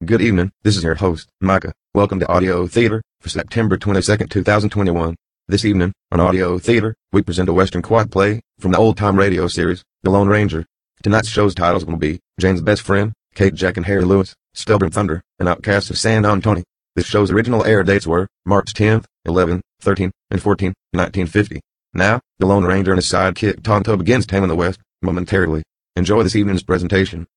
Good evening, this is your host, Micah. Welcome to Audio Theater for September 22nd, 2021. This evening, on Audio Theater, we present a Western quad play from the old-time radio series, The Lone Ranger. Tonight's show's titles will be Jane's Best Friend, Kate, Jack, and Harry Lewis, Stubborn Thunder, and Outcasts of San Antonio. This show's original air dates were March 10th, 11th, 13th, and 14th, 1950. Now, the Lone Ranger and his sidekick Tonto begins taming the West momentarily. Enjoy this evening's presentation.